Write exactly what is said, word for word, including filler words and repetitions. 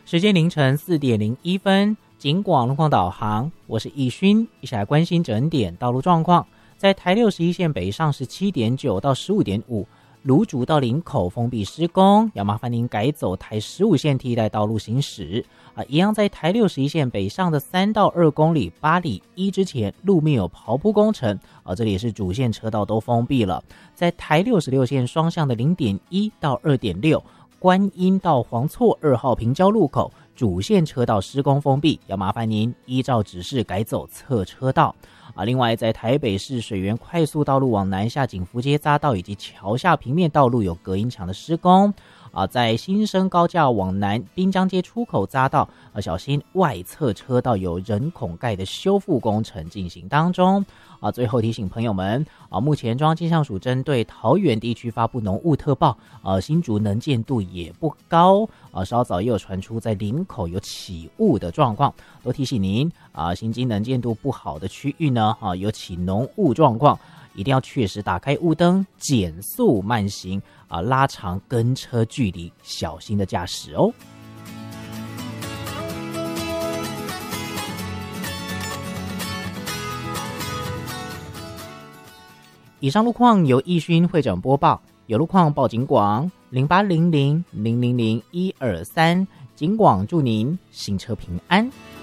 时间凌晨四点零一分，警广路况导航，我是易勋，一起来关心整点道路状况。在台六十一线北上十七点九到十五点五，芦竹到林口封闭施工，要麻烦您改走台十五线替代道路行驶啊。一样在台六十一线北上的三到二公里八里一之前，路面有刨铺工程啊，这里也是主线车道都封闭了。在台六十六线双向的零点一到二点六。观音到黄厝二号平交路口主线车道施工封闭，要麻烦您依照指示改走侧车道啊。另外，在台北市水源快速道路往南下景福街匝道以及桥下平面道路有隔音墙的施工啊。在新生高架往南滨江街出口匝道啊，小心外侧车道有人孔盖的修复工程进行当中啊。最后提醒朋友们啊，目前中央气象署针对桃园地区发布浓雾特报，啊，新竹能见度也不高啊，稍早也有传出在林口有起雾的状况，都提醒您啊，行经能见度不好的区域呢，啊，有起浓雾状况，一定要确实打开雾灯，减速慢行啊，拉长跟车距离，小心的驾驶哦。以上路况由易勋会诊播报，有路况报警广零八零零零零零一二三，警广祝您行车平安。